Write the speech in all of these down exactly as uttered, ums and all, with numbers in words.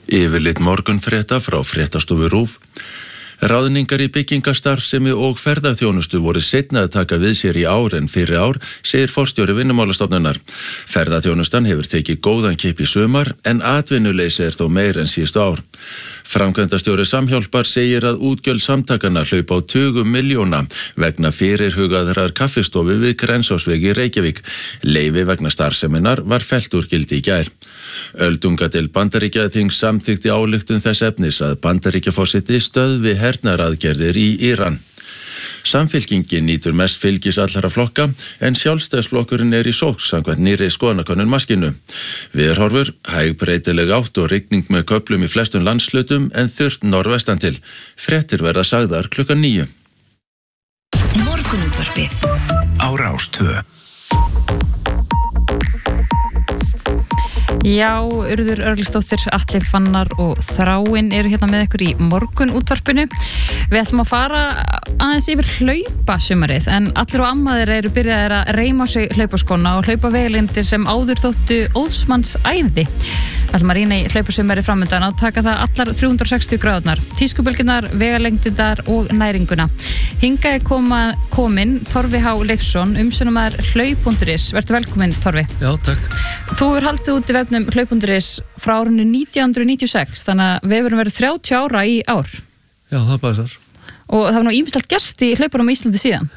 Yfirlit morgunfrétta frá fréttastofu RÚV. Ráðningar í byggingastarfsemi og ferðaþjónustu voru seinna að taka við sér í ár en fyrri ár, segir forstjóri Vinnumálastofnunar. Ferðaþjónustan hefur tekið góðan kipp í sumar en atvinnuleysi er þó meir en síðustu ár. Framkvæmdastjóri Samhjálpar segir að útgjöld samtakanna hlaupa á tugum milljóna vegna fyrirhugaðrar kaffistofu við Grensásvegi í Reykjavík. Leyfi vegna starfseminnar var fellt úr gildi í gær. Öldungadeild Bandaríkjaþings samþykkti ályktun þess efnis að Bandaríkjaforseti stöðvi hernaðaraðgerðir í Íran. Samfylkingin nýtur mest fylgis allra flokka en Sjálfstæðisflokkurinn er í sókn samkvæmt nýrri skoðanakönnun Maskínu. Viðhorfur, hæg breytileg átt og rigning með köflum í flestum landshlutum en þurrt norðvestan til. Fréttir verða sagðar klukkan níu. Morgunútvarpið á Rás tvö. Já, Urður Örlygsdóttir, Atli Fannar og Þráin eru hérna með ykkur í morgunútvarpinu. Við ætlum að fara aðeins yfir hlaupasumarið en allir og ammaðir eru byrjaðir að reima á sig hlaupaskóna og hlaupa vegalindir sem áður þóttu óðsmanns æði. Við ætlum að rýna í hlaupasumarið framundan og taka það allar þrjú hundruð og sextíu gráðurnar, tískubylgjurnar, vegalengdirnar og næringuna. Hingað er koma, komin Torfi H. Leifsson, umsjónarmaður hlaup punktur is. Vertu velkominn, Torfi. Já, takk. Þú er haldið út í vefnum hlaup punktur is frá árinu nítján hundruð níutíu og sex, þannig að við verum verið þrjátíu ára í ár. Já, það passar. Og það var nú ýmislegt gerst í hlaupunum á Íslandi síðan.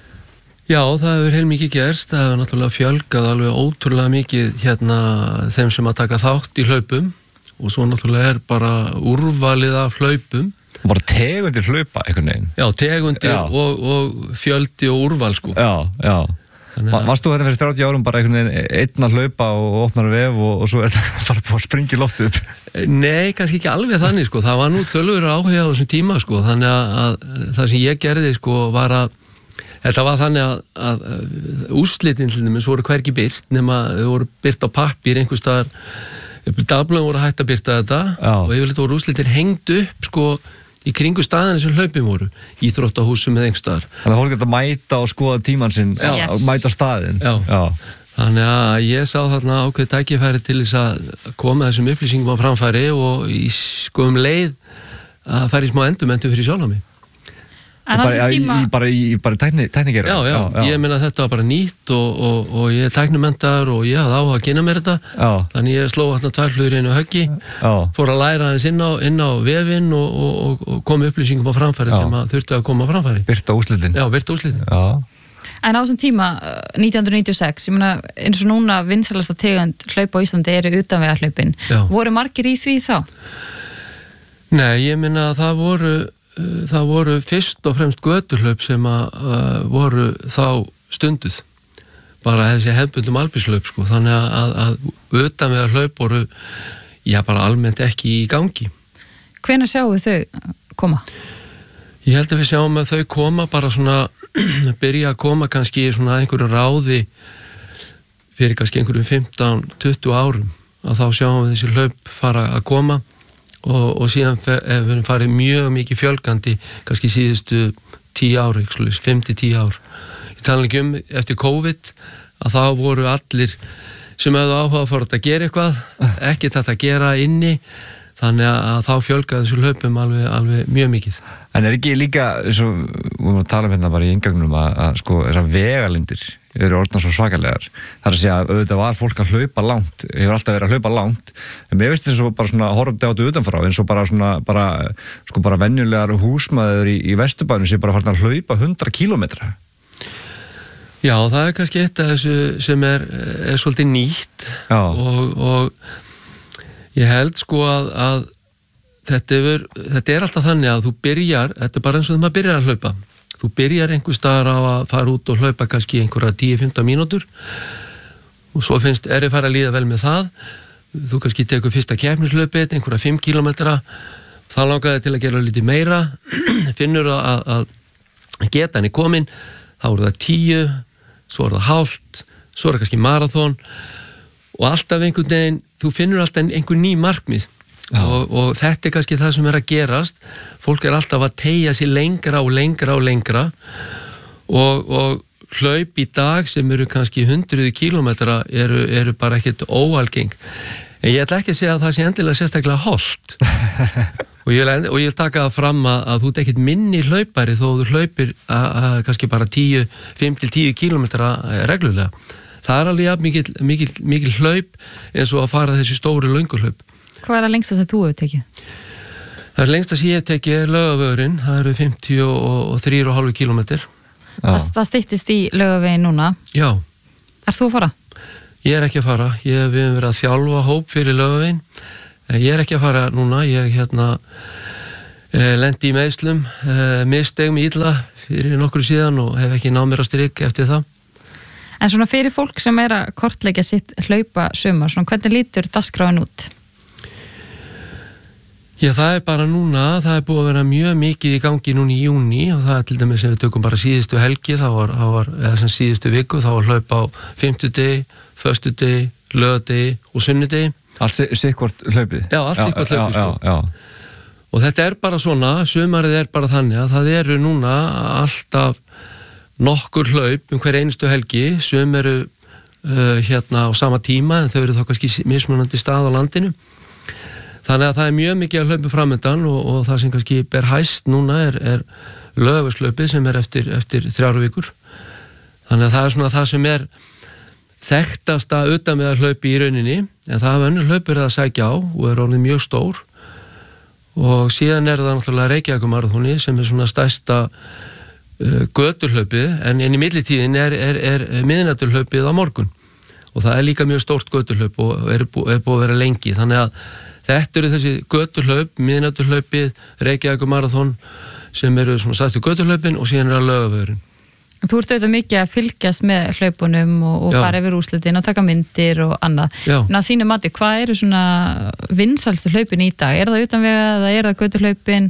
Já, það hefur heilmikið gerst. Það hefur náttúrulega fjölgað alveg ótrúlega mikið hérna þeim sem að taka þátt í hlaupum og svo náttúrulega er bara úrvalið af hlaupum. Bara tegundir hlaupa einhvern veginn. Já, tegundir já. Og, og fjöldi og úrval sko. Já, já. Varst þú þetta fyrir þrjátíu árum bara einhvern veginn einn að hlaupa og opnar vef og, og svo er það bara búið að springa í loftu upp? Nei, kannski ekki alveg þannig sko. Það var nú tölvur áhuga á þessum tíma sko. Þannig að, að það sem ég gerði sko var að þetta var þannig að, að, að úrslitin til dæmis voru hvergi birt nema þau voru birt á pappír einhvers staðar. Dagblöðin voru hægt að birta þetta já. Og yfirleitt voru úrslitin hengd upp sko í kringu staðinni sem hlaupin voru, íþróttahúsum með einhverstaðar. Þannig að fólk geta mæta og skoða tímann sinn, yes. mæta staðinn. Já. Já. Þannig að ég sá þarna ákveð tækifæri til þess að koma þessum upplýsingum á framfæri og í skoðum leið að fara í smá endurmenntun fyrir sjálf á mig. Bara, tíma... í, bara í bara tæknigeru? Já, já, já, já, ég meina þetta var bara nýtt og, og, og ég er tæknimenntar og ég hafði áhuga að kynna mér þetta. Já. Þannig ég sló þarna tvær flugur inn á höggi, já. Fór að læra aðeins inn á, inn á vefinn og, og, og kom upplýsingum á framfæri já. Sem að þurfti að koma á framfæri. Birta úrslitin. Já, birta úrslitin. Já. En á þessum tíma, nítján hundruð níutíu og sex, ég meina eins og núna vinsælasta tegund hlaupa á Íslandi eru utanvegahlaupin. Voru margir í því þá? Nei, ég meina það voru það voru fyrst og fremst göturhlaup sem að uh, voru þá stunduð bara þessi hefðbundum albíslaup sko, þannig að, að utan við að hlaup voru já bara almennt ekki í gangi. Hvenær sjáum við þau koma? Ég held að við sjáum að þau koma bara svona byrja að koma kannski svona einhverju ráði fyrir kannski einhverjum fimmtán til tuttugu árum að þá sjáum við þessi hlaup fara að koma Og, og síðan hefur við farið mjög mikið fjölgandi kannski síðustu tíu ári, fimm til tíu ár. Ég tala ekki um eftir COVID að þá voru allir sem hefðu áhuga að fara að gera eitthvað, ekki þetta að gera inni, þannig að þá fjölgaði þessu hlaupum alveg, alveg mjög mikið. En er ekki líka, eins og við vorum að tala um hérna bara í inngangnum að, að sko þessar vegalindir eru orðnar svo svakalegar. Það er að segja að auðvitað var fólk að hlaupa langt, hefur alltaf verið að hlaupa langt, en mér veist eins og bara svona horfandi á þetta utanfrá, eins og bara svona bara, sko bara venjulegar húsmaður í, í Vesturbænum sem bara farin að hlaupa hundrað kílómetra. Já, það er kannski eitt af þessu sem er, er svolítið nýtt og, og ég held sko að, að þetta, er, þetta er alltaf þannig að þú byrjar, þetta er bara eins og þegar maður byrjar að hlaupa. Þú byrjar einhver staðar á að fara út og hlaupa kannski einhverja tíu til fimmtán mínútur og svo finnst er að fara að líða vel með það. Þú kannski tekur fyrsta keppnislaupið, einhverja fimm kílómetra, þá langaði til að gera lítið meira, finnur að, að getan er komin, þá eru það tíu, svo er það hálft, svo er það kannski marathon og alltaf einhvern veginn, þú finnur alltaf einhver ný markmið. Og, og þetta er kannski það sem er að gerast fólk er alltaf að teygja sig lengra og lengra og lengra og, og hlaup í dag sem eru kannski hundruð kílómetra eru, eru bara ekkert óalgeng En ég ætla ekki að segja að það sé endilega sérstaklega hollt og ég vil, og ég vil taka það fram að, að þú ert ekkit minni hlaupari þó þú hlaupir að, að kannski bara tíu, fimm til tíu kílómetra reglulega. Það er alveg ja, mikil, mikil, mikil hlaup eins og að fara þessi stóru lönguhlaup. Hvað er það lengsta sem þú hefur tekið? Það er lengsta sem ég hef tekið er Laugavegurinn, það eru fimmtíu og þrjú komma fimm kílómetrar. Það, það styttist í Laugaveginn núna? Já. Er þú að fara? Ég er ekki að fara, ég hef verið að þjálfa hóp fyrir Laugaveginn. Ég er ekki að fara núna, ég hérna eh, lendi í meiðslum, eh, misteg mig illa fyrir nokkru síðan og hef ekki náð mér á strik eftir það. En svona fyrir fólk sem er að kortleggja sitt hlaupa sumar, svona hvernig lítur dagskráin út? Já, það er bara núna, það er búið að vera mjög mikið í gangi núna í júni og það er til dæmis sem við tökum bara síðustu helgi, þá var, þá var eða sem síðustu viku, þá var hlaup á fimmtudegi, föstudegi, laugardegi og sunnudegi. Allt sikkvort hlaupið? Já, allt sikkvort hlaupið, já, já, já. Og þetta er bara svona, sumarið er bara þannig að það eru núna alltaf nokkur hlaup um hver einustu helgi, sum eru uh, hérna á sama tíma en þau eru þá kannski mismunandi stað á landinu. Þannig að það er mjög mikið að hlaupa framöndan og, og það sem kannski ber hæst núna er, er Laugarvegshlaupið sem er eftir, eftir þrjár vikur. Þannig að það er svona það sem er þekktasta utan með að hlaupi í rauninni, en það hafa önnur hlaupir að sækja á og er orðið mjög stór. Og síðan er það náttúrulega Reykjavíkurmaraþonið sem er svona stærsta uh, göturhlaupið, en, en í millitíðin er, er, er miðnæturhlaupið á morgun. Og það er líka mjög stórt göturhlaup og er, bú, er búið að vera lengi. Þannig að þetta eru þessi göturhlaup, miðnæturhlaupið, Reykjavíkurmaraþon sem eru svona stærstu göturhlaupin og síðan er að Laugavegurinn. Þú ert auðvitað mikið að fylgjast með hlaupunum og, og fara yfir úrslitin og taka myndir og annað. Ná þínu mati, hvað eru svona vinsælstu hlaupin í dag? Er það utanvega eða er það göturhlaupin?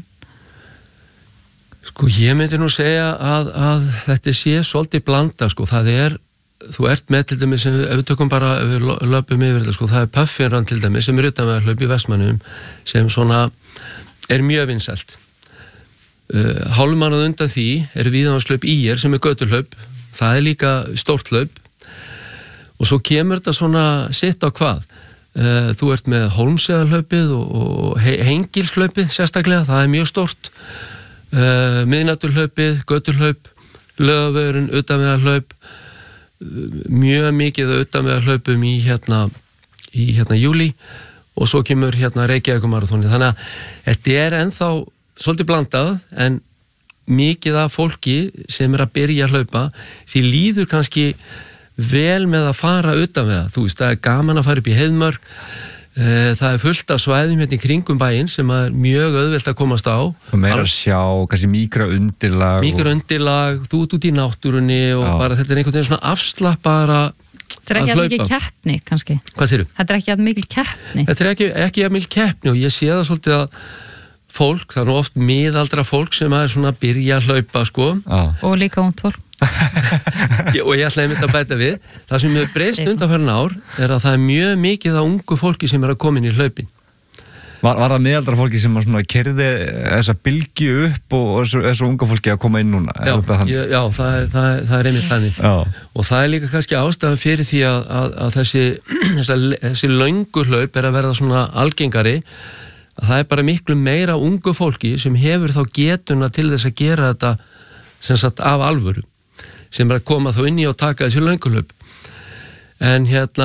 Sko ég myndi nú segja að, að þetta sé svolítið blanda, sko. Það er, þú ert með til dæmis, ef við tökum bara, ef við löpum yfir þetta, sko, það er Puffinrun til dæmis sem er utanvega hlaup í Vestmannum sem svona er mjög vinsælt. Uh, hálfmannað undan því er Víðavanslaup í er sem er göturhlaup, það er líka stórt hlaup og svo kemur þetta svona sitt á hvað. Uh, þú ert með Hólmsheiðarhlaupið og, og Hengilshlaupið sérstaklega, það er mjög stórt. Uh, miðnæturhlaupið, göturhlaup, Laugavegurinn, utanvegarhlaup, uh, mjög mikið utanvegarhlaupum í hérna, í hérna júlí og svo kemur hérna Reykjavíkurmaraþonið. Þannig að þetta er ennþá svolítið blandað, en mikið af fólki sem er að byrja að hlaupa, því líður kannski vel með að fara utan við það. Þú veist, það er gaman að fara upp í Heiðmörk, það er fullt af svæðum hérna í kringum bæinn sem er mjög auðvelt að komast á. Og meira að sjá, kannski mikra undirlag. Mikra undirlag, þú ert út í náttúrunni og já. Bara þetta er einhvern veginn svona afslappara að hlaupa. Þetta er ekki að mikil keppni, kannski. Hvað segirðu? Þetta er ekki að mikil keppni. Þetta er ekki, ekki að mikil keppni og ég sé það svolítið að fólk, það er nú oft miðaldra fólk sem er svona að byrja að hlaupa, sko. Ah. Og líka ungt fólk. Já, og ég ætlaði einmitt að bæta við. Það sem hefur breyst undanfarin ár er að það er mjög mikið af ungu fólki sem er að koma inn í hlaupin. Var, var það miðaldra fólki sem svona kerði þessa bylgju upp og þessu, þessu unga fólki að koma inn núna? Já, ég, já það, er, það, er, það er einmitt þannig. Já. Og það er líka kannski ástæðan fyrir því að, að, að þessi, þessi löngu hlaup er að verða svona algengari. Það er bara miklu meira ungu fólki sem hefur þá getuna til þess að gera þetta sem sagt af alvöru, sem er að koma þá inn í og taka þessi lönguhlaup. En hérna,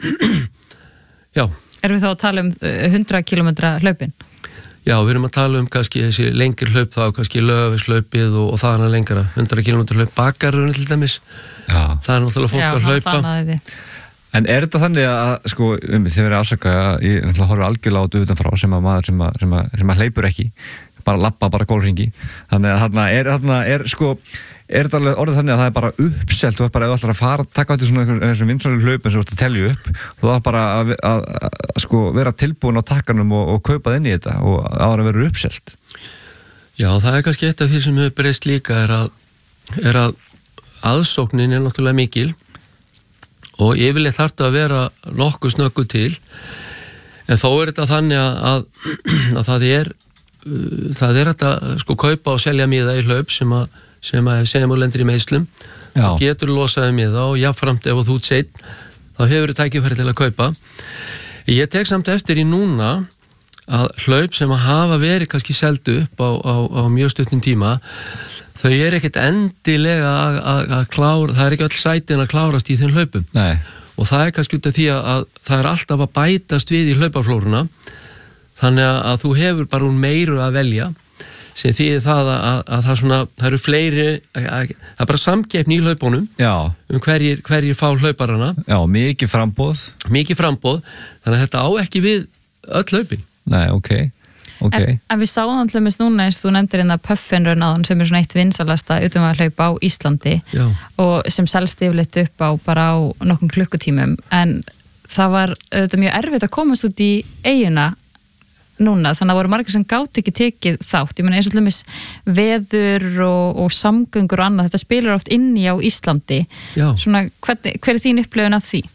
já. Erum við þá að tala um hundrað kílómetra hlaupin? Já, við erum að tala um kannski þessi lengri hlaup þá, kannski Laugarvegshlaupið og, og það er lengra, hundrað kílómetra hlaup, Bakarurinn til dæmis. Já. Það er náttúrulega fólk já, að hlaupa. Já, það er því. En er þetta þannig að, sko, um, þið verið afsaka að ég náttúrulega horfi algjörlega át utanfrá sem að maður sem að, sem að, sem að hleypur ekki, bara lappa, bara gólringi. Þannig að þarna er, þarna er, sko, er þetta alveg orðið þannig að það er bara uppselt, þú er bara, ef þú ætlar að fara, taka á því svona þessum vinsælu hlaupum sem þú ert að telja upp, þú þarf bara að, að, að, að sko, vera tilbúin á takkanum og, og kaupa inn í þetta og áður að vera uppselt. Já, það er kannski eitt af því sem hefur breyst líka er að, er að aðsóknin er náttúrulega mikil og yfirleitt þarf þetta að vera nokkuð snöggu til, en þó er þetta þannig að, að, að það er það er þetta sko kaupa og selja miða í hlaup sem að sem að segjum og lendir í meiðslum og getur losaði miða og jafnframt ef þú ert seinn þá hefur þú tækifæri til að kaupa, Ég tek samt eftir í núna að hlaup sem að hafa verið kannski seldu upp á, á, á mjög stuttum tíma, þau er ekkert endilega að, að, að klára, það er ekki öll sætin að klárast í þeim hlaupum. Nei. Og það er kannski út af því að, að það er alltaf að bætast við í hlaupaflóruna, þannig að, að þú hefur bara hún meiru að velja, sem þýðir það að, að, að það, svona, það eru fleiri, að, að, það er bara samkeppni í hlaupunum. Já. Um hverjir, hverjir fá hlauparana. Já, mikið framboð. Mikið framboð, þannig að þetta á ekki við öll hlaupin. Nei, ok. Okay. En, en við sáum alltaf með núna eins þú nefndir hérna Puffin-run áðan sem er svona eitt vinsalasta utanvæðarhlaup á Íslandi. Já. Og sem selst yfirleitt upp á bara á nokkrum klukkutímum, en það var auðvitað mjög erfitt að komast út í eiguna núna, þannig að voru margir sem gátt ekki tekið þátt. Ég meina eins og allmis veður og, og samgöngur og annað, þetta spilar oft inni á Íslandi. Já. Svona, hver, hver er þín upplifun af því?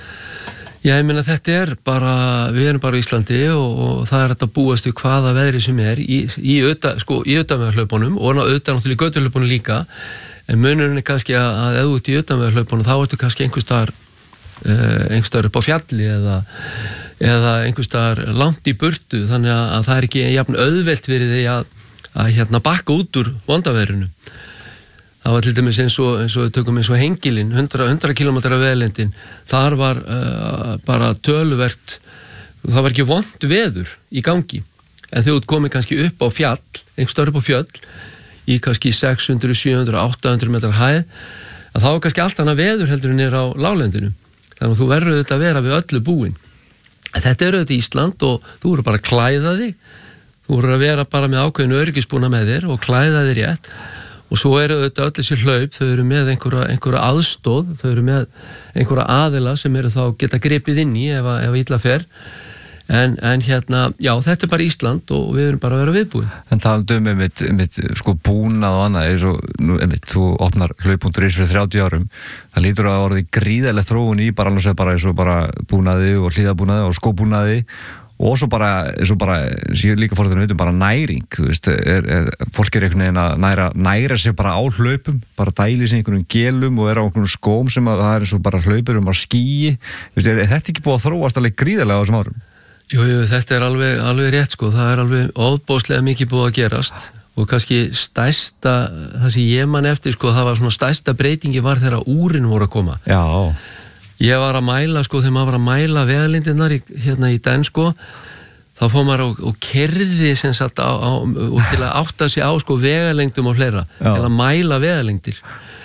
Já, ég meina þetta er bara, við erum bara í Íslandi og, og það er þetta búast við hvaða veðri sem er í, í, auta, sko, í utanvegarhlaupunum og auðvitað náttúrulega í götuhlaupunum líka, en munurinn er kannski að, að ef þú ert í utanvegarhlaupunum þá ertu kannski einhvers staðar uh, einhvers staðar upp á fjalli eða, eða einhvers staðar langt í burtu, þannig að, að það er ekki jafn auðvelt fyrir því að, að hérna bakka út úr vondaveðrinu. Það var til dæmis eins og, eins og við tökum eins og Hengilinn, hundrað kílómetra veðlendin, þar var uh, bara töluvert, það var ekki vont veður í gangi, en þegar þú komið kannski upp á fjall, einhvers staðar upp á fjöll, í kannski sex hundruð, sjö hundruð, átta hundruð metrar hæð, að þá var kannski allt annað veður heldur en er á láglendinu, þannig að þú verður auðvitað að vera við öllu búin. En þetta er auðvitað Ísland og þú eru bara að klæða þig, þú eru að vera bara með ákveðinu öryggisbúna með þér og klæða þig rétt. Og svo eru auðvitað öll þessi hlaup, þau eru með einhverja, einhverja aðstóð, þau eru með einhverja aðila sem eru þá geta gripið inn í ef að, ef að illa fer. En, en hérna, já, þetta er bara Ísland og við erum bara að vera viðbúin. En talandum um mitt, mitt sko búnað og annað, eins og, nú, mitt, þú opnar hlaup punktur is fyrir þrjátíu árum, það lítur að orði gríðarlega þróun í bara alveg bara eins og bara búnaði og hlíðabúnaði og skóbúnaði, og svo bara, svo bara, sem ég líka fór þetta veitum, bara næring, þú veist, er, er, fólk er einhvern veginn að næra, næra sig bara á hlaupum, bara dæli sig einhvern gelum og er á einhvern skóm sem að það er eins og bara hlaupur um að skýi, þú veist, er, er þetta ekki búið að þróast alveg gríðarlega á þessum árum? Jú, jú, þetta er alveg, alveg rétt, sko, það er alveg óbóðslega mikið búið að gerast og kannski stærsta, það sem ég man eftir, sko, það var svona stærsta breytingi var þegar úrin voru að koma. Já. Ég var að mæla, sko, þegar maður var að mæla veðlindirnar í, hérna í den, sko, þá fór maður og, og kerði sem sagt á, á, og til að átta sig á, sko, vegalengdum og fleira, til að mæla vegalengdir.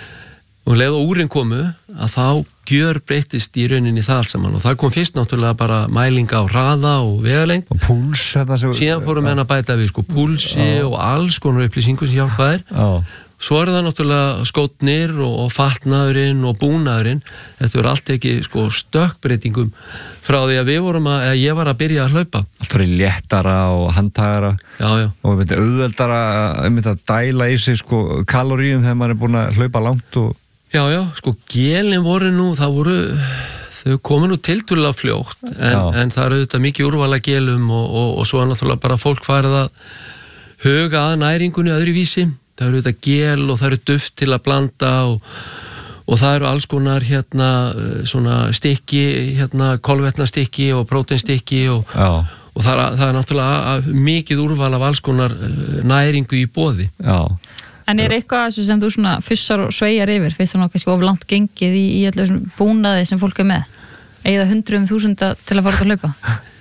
Og leið og úrin komu, að þá gjör breytist í rauninni það alls saman og það kom fyrst náttúrulega bara mælinga á hraða og vegalengd. Og púls, þetta sem... Síðan fórum henn að bæta við, sko, púlsi Já. Og alls konar upplýsingu sem hjálpaðir. Já. Svo er það náttúrulega skótnir og, og fatnaðurinn og búnaðurinn. Þetta er allt ekki sko, stökkbreytingum frá því að við vorum að, að ég var að byrja að hlaupa. Allt var í léttara og handtagara. Já, já. Og við myndum auðveldara að dæla í sig sko, kaloríum þegar maður er búin að hlaupa langt. Og... Já, já, sko gelin voru nú, það voru, þau komu nú tiltölulega fljótt, en, en það eru auðvitað mikið úrvala gelum og, og, og svo er náttúrulega bara fólk farið að huga að næringunni öðruvísi. Það eru þetta gel og það eru duft til að blanda og, og það eru alls konar hérna svona stykki, hérna kolvetnastykki og próteinstykki og, og það er, það er náttúrulega mikið úrval af alls konar næringu í boði. Já. En er eitthvað sem þú svona fyssar og sveigjar yfir, fyrst þannig kannski of langt gengið í, í allir búnaði sem fólk er með? Eða hundruðum þúsunda til að fara út að hlaupa?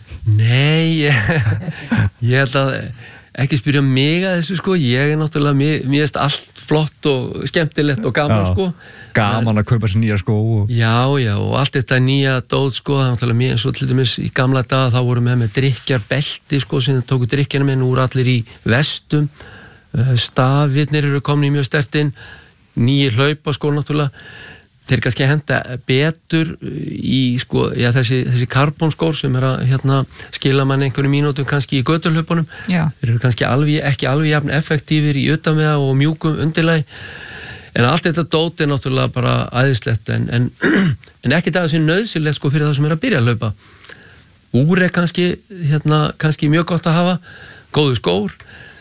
Nei, ég, ég held að ekki spyrja mig að þessu sko, ég er náttúrulega mér, mér erst allt flott og skemmtilegt og gaman já, sko. Gaman að kaupa sér nýja skó. Og... Já, já, og allt þetta nýja dót sko, það er náttúrulega mér eins og til dæmis í gamla daga þá voru með með drikkjarbelti sko, sem tóku drikkjana með, nú eru allir í vestum, stafirnir eru komin í mjög stertinn, nýjir hlaupa sko náttúrulega. Þeir kannski henda betur í sko, já, þessi, þessi karbonskór sem er að hérna, skila mann einhverjum mínútum kannski í göturhlaupunum. Þeir eru kannski alveg, ekki alveg jafn effektífir í utanvega og mjúkum undirlagi. En allt þetta dót er náttúrulega bara æðislegt en, en, en ekki það sem nöðsilegt sko, fyrir það sem er að byrja að hlaupa. Úr er kannski, hérna, kannski mjög gott að hafa, góðu skór.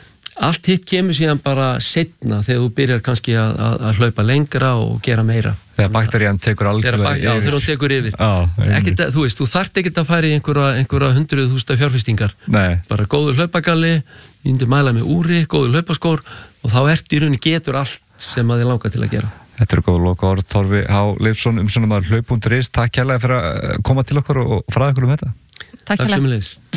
Allt hitt kemur síðan bara seinna þegar þú byrjar kannski að, að, að hlaupa lengra og gera meira. Þegar bakterían tekur algjörlega yfir. Já, þegar hún tekur yfir. Já, ekkit, þú veist, þú þarft ekkert að fara í einhverja, einhverja hundruð þúsunda fjárfestingar. Nei. Bara góður hlaupagalli, ég myndi mæla með úri, góður hlaupaskór og þá ert í rauninni getur allt sem að þið langar til að gera. Þetta eru góð loka orð, Torfi H. Leifsson, umsjónarmaður hlaup punktur is. Takk kærlega fyrir að koma til okkur og fræða okkur um þetta. Takk sömuleiðis.